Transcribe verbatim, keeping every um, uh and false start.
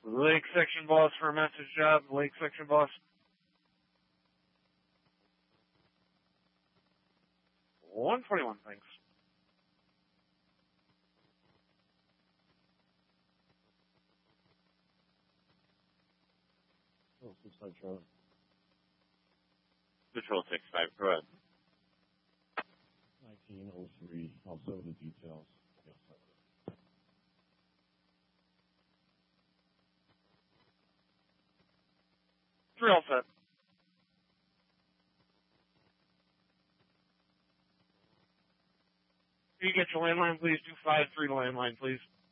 Lake section boss for a message job. Lake section boss. one twenty-one, thanks. Oh, six five Charlie. Patrol six five, go ahead. nineteen oh three, also the details. Three all set. Can you get your landline, please? two five three landline, please.